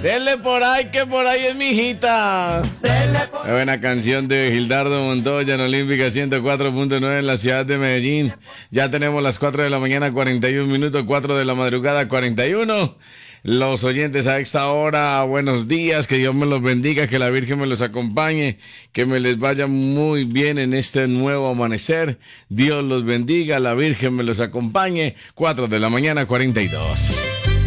Dele por ahí, que por ahí es mi hijita. Es buena canción de Gildardo Montoya en Olímpica 104.9 en la ciudad de Medellín. Ya tenemos las 4 de la mañana, 41 minutos, 4 de la madrugada, 41. Los oyentes a esta hora, buenos días, que Dios me los bendiga, que la Virgen me los acompañe, que me les vaya muy bien en este nuevo amanecer. Dios los bendiga, la Virgen me los acompañe. 4 de la mañana, 42.